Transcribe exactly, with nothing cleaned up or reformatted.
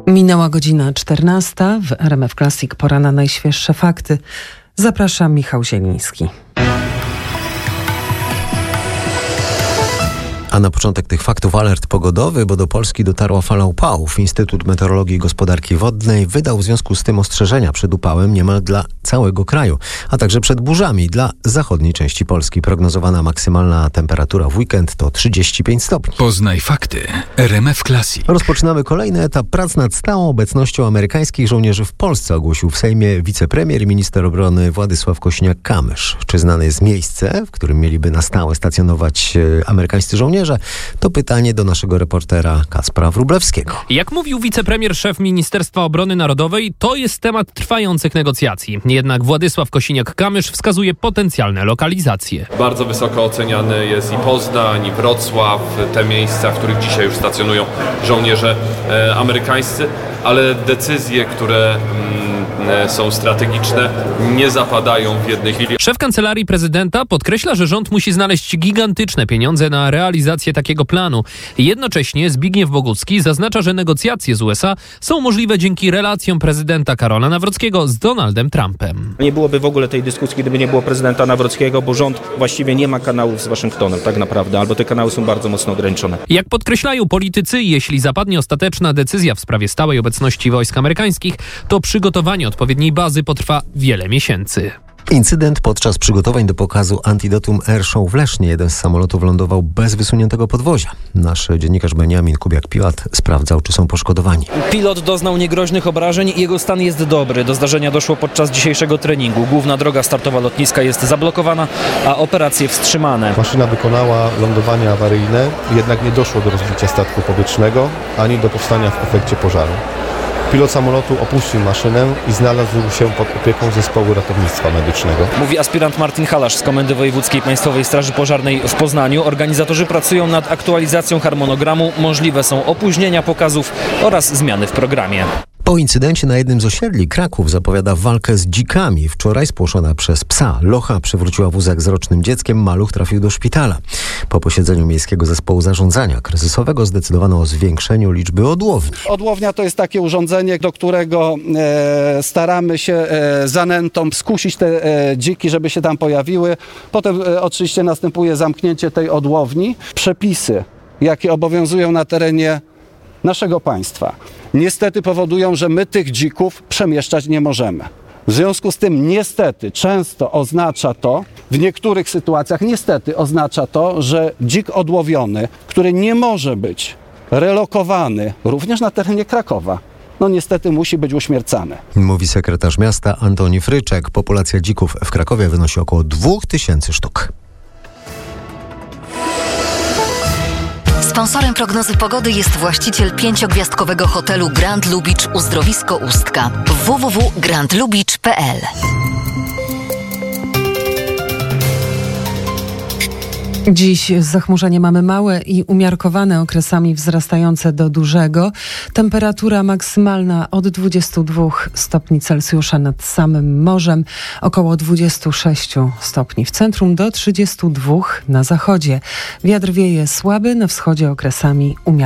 Minęła godzina czternasta. W R M F Classic pora na najświeższe fakty. Zapraszam, Michał Zieliński. A na początek tych faktów alert pogodowy, bo do Polski dotarła fala upałów. Instytut Meteorologii i Gospodarki Wodnej wydał w związku z tym ostrzeżenia przed upałem niemal dla całego kraju, a także przed burzami dla zachodniej części Polski. Prognozowana maksymalna temperatura w weekend to trzydzieści pięć stopni. Poznaj fakty. R M F Classic. Rozpoczynamy kolejny etap prac nad stałą obecnością amerykańskich żołnierzy w Polsce, ogłosił w Sejmie wicepremier i minister obrony Władysław Kosiniak-Kamysz. Czy znane jest miejsce, w którym mieliby na stałe stacjonować amerykańscy żołnierze? To pytanie do naszego reportera Kacpra Wróblewskiego. Jak mówił wicepremier, szef Ministerstwa Obrony Narodowej, to jest temat trwających negocjacji. Jednak Władysław Kosiniak-Kamysz wskazuje potencjalne lokalizacje. Bardzo wysoko oceniany jest i Poznań, i Wrocław, te miejsca, w których dzisiaj już stacjonują żołnierze e, amerykańscy, ale decyzje, które mm, są strategiczne, nie zapadają w jednej chwili. Szef Kancelarii Prezydenta podkreśla, że rząd musi znaleźć gigantyczne pieniądze na realizację takiego planu. Jednocześnie Zbigniew Bogucki zaznacza, że negocjacje z U S A są możliwe dzięki relacjom prezydenta Karola Nawrockiego z Donaldem Trumpem. Nie byłoby w ogóle tej dyskusji, gdyby nie było prezydenta Nawrockiego, bo rząd właściwie nie ma kanałów z Waszyngtonem tak naprawdę, albo te kanały są bardzo mocno ograniczone. Jak podkreślają politycy, jeśli zapadnie ostateczna decyzja w sprawie stałej obecności wojsk amerykańskich, to przygotowanie odpowiedniej bazy potrwa wiele miesięcy. Incydent podczas przygotowań do pokazu Antidotum Air Show w Lesznie. Jeden z samolotów lądował bez wysuniętego podwozia. Nasz dziennikarz Beniamin Kubiak-Piłat sprawdzał, czy są poszkodowani. Pilot doznał niegroźnych obrażeń i jego stan jest dobry. Do zdarzenia doszło podczas dzisiejszego treningu. Główna droga startowa lotniska jest zablokowana, a operacje wstrzymane. Maszyna wykonała lądowanie awaryjne, jednak nie doszło do rozbicia statku powietrznego, ani do powstania w efekcie pożaru. Pilot samolotu opuścił maszynę i znalazł się pod opieką zespołu ratownictwa medycznego. Mówi aspirant Martin Halasz z Komendy Wojewódzkiej Państwowej Straży Pożarnej w Poznaniu. Organizatorzy pracują nad aktualizacją harmonogramu. Możliwe są opóźnienia pokazów oraz zmiany w programie. Po incydencie na jednym z osiedli Kraków zapowiada walkę z dzikami. Wczoraj spłoszona przez psa locha przewróciła wózek z rocznym dzieckiem. Maluch trafił do szpitala. Po posiedzeniu Miejskiego Zespołu Zarządzania Kryzysowego zdecydowano o zwiększeniu liczby odłowni. Odłownia to jest takie urządzenie, do którego e, staramy się e, zanętą skusić te e, dziki, żeby się tam pojawiły. Potem e, oczywiście następuje zamknięcie tej odłowni. Przepisy, jakie obowiązują na terenie naszego państwa, niestety powodują, że my tych dzików przemieszczać nie możemy. W związku z tym niestety często oznacza to, w niektórych sytuacjach niestety oznacza to, że dzik odłowiony, który nie może być relokowany również na terenie Krakowa, no niestety musi być uśmiercany. Mówi sekretarz miasta Antoni Fryczek. Populacja dzików w Krakowie wynosi około dwóch tysięcy sztuk. Sponsorem prognozy pogody jest właściciel pięciogwiazdkowego hotelu Grand Lubicz Uzdrowisko Ustka. w w w kropka grand lubicz kropka p l. Dziś zachmurzenie mamy małe i umiarkowane, okresami wzrastające do dużego. Temperatura maksymalna od dwudziestu dwóch stopni Celsjusza nad samym morzem, około dwudziestu sześciu stopni w centrum, do trzydziestu dwóch na zachodzie. Wiatr wieje słaby, na wschodzie okresami umiarkowany.